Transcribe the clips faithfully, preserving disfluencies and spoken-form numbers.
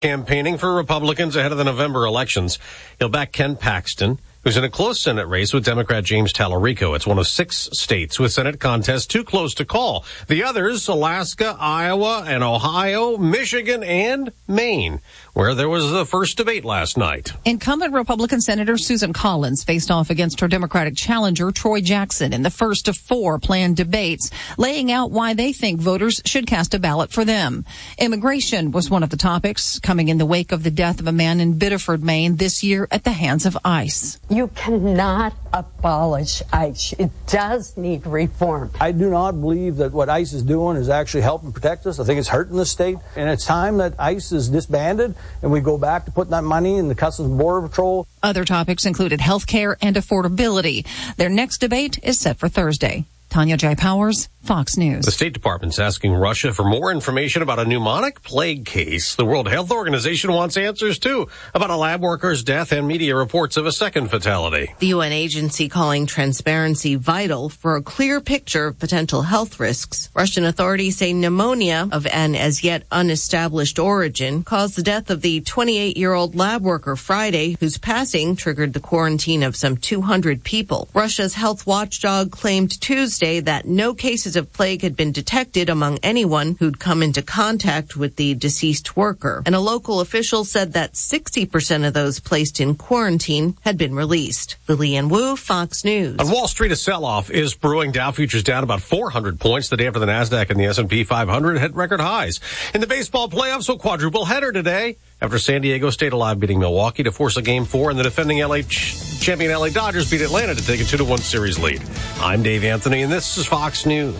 Campaigning for Republicans ahead of the November elections. He'll back Ken Paxton, who's in a close Senate race with Democrat James Tallarico. It's one of six states with Senate contests too close to call. The others, Alaska, Iowa, and Ohio, Michigan, and Maine, where there was the first debate last night. Incumbent Republican Senator Susan Collins faced off against her Democratic challenger, Troy Jackson, in the first of four planned debates, laying out why they think voters should cast a ballot for them. Immigration was one of the topics, coming in the wake of the death of a man in Biddeford, Maine, this year at the hands of ICE. You cannot abolish ICE. It does need reform. I do not believe that what ICE is doing is actually helping protect us. I think it's hurting the state. And it's time that ICE is disbanded and we go back to putting that money in the Customs and Border Patrol. Other topics included health care and affordability. Their next debate is set for Thursday. Tanya J. Powers, Fox News. The State Department's asking Russia for more information about a pneumonic plague case. The World Health Organization wants answers, too, about a lab worker's death and media reports of a second fatality. The U N agency calling transparency vital for a clear picture of potential health risks. Russian authorities say pneumonia of an as yet unestablished origin caused the death of the twenty-eight-year-old lab worker Friday, whose passing triggered the quarantine of some two hundred people. Russia's health watchdog claimed Tuesday that no cases of plague had been detected among anyone who'd come into contact with the deceased worker. And a local official said that sixty percent of those placed in quarantine had been released. Lillian Wu, Fox News. On Wall Street, a sell-off is brewing. Dow futures down about four hundred points the day after the NASDAQ and the S and P five hundred hit record highs. In the baseball playoffs, a quadruple header today after San Diego stayed alive, beating Milwaukee to force a game four, and the defending L A ch- champion L A Dodgers beat Atlanta to take a two to one series lead. I'm Dave Anthony, and this is Fox News.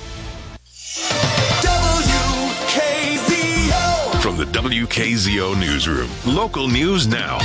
W K Z O. From the W K Z O newsroom, local news now.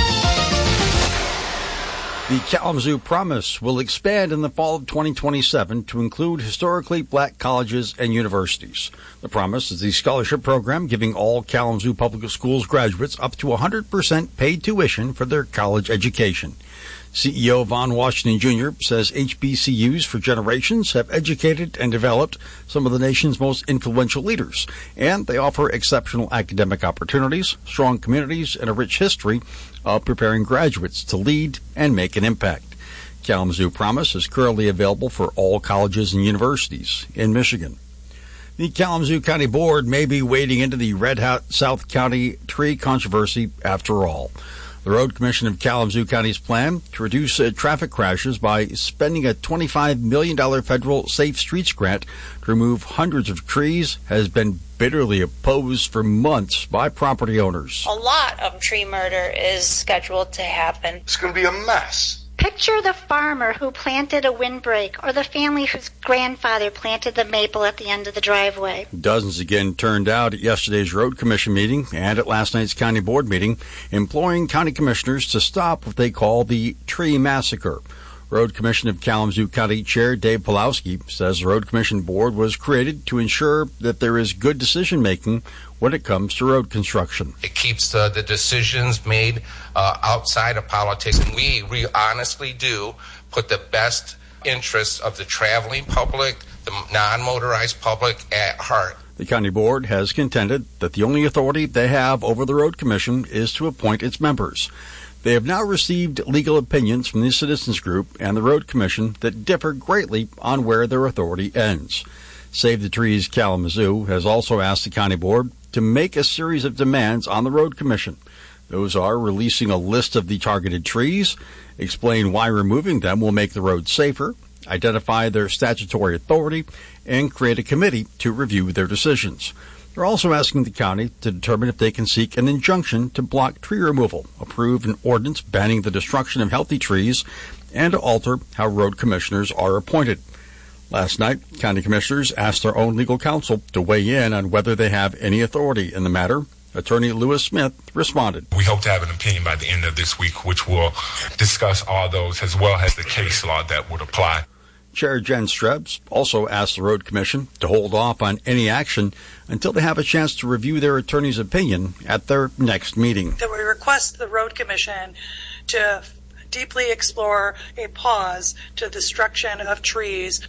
The Kalamazoo Promise will expand in the fall of twenty twenty-seven to include historically black colleges and universities. The Promise is the scholarship program giving all Kalamazoo Public Schools graduates up to one hundred percent paid tuition for their college education. C E O Vaughn Washington Junior says H B C Us for generations have educated and developed some of the nation's most influential leaders, and they offer exceptional academic opportunities, strong communities, and a rich history of preparing graduates to lead and make an impact. Kalamazoo Promise is currently available for all colleges and universities in Michigan. The Kalamazoo County Board may be wading into the Red Hat South County tree controversy after all. The Road Commission of Kalamazoo County's plan to reduce uh, traffic crashes by spending a twenty-five million dollars federal Safe Streets grant to remove hundreds of trees has been bitterly opposed for months by property owners. A lot of tree murder is scheduled to happen. It's going to be a mess. Picture the farmer who planted a windbreak or the family whose grandfather planted the maple at the end of the driveway. Dozens again turned out at yesterday's Road Commission meeting and at last night's County Board meeting, imploring county commissioners to stop what they call the tree massacre. Road Commission of Kalamazoo County Chair Dave Pulowski says the Road Commission Board was created to ensure that there is good decision-making when it comes to road construction. It keeps uh, the decisions made uh, outside of politics, and we, we honestly do put the best interests of the traveling public, the non-motorized public at heart. The County Board has contended that the only authority they have over the Road Commission is to appoint its members. They have now received legal opinions from the Citizens Group and the Road Commission that differ greatly on where their authority ends. Save the Trees Kalamazoo has also asked the County Board to make a series of demands on the Road Commission. Those are releasing a list of the targeted trees, explain why removing them will make the road safer, identify their statutory authority, and create a committee to review their decisions. They're also asking the county to determine if they can seek an injunction to block tree removal, approve an ordinance banning the destruction of healthy trees, and to alter how road commissioners are appointed. Last night, county commissioners asked their own legal counsel to weigh in on whether they have any authority in the matter. Attorney Lewis Smith responded. We hope to have an opinion by the end of this week, which will discuss all those as well as the case law that would apply. Chair Jen Strebs also asked the Road Commission to hold off on any action until they have a chance to review their attorney's opinion at their next meeting. That we request the Road Commission to deeply explore a pause to the destruction of trees.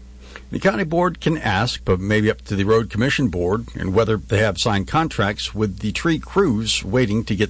The county board can ask, but maybe up to the road commission board, and whether they have signed contracts with the tree crews waiting to get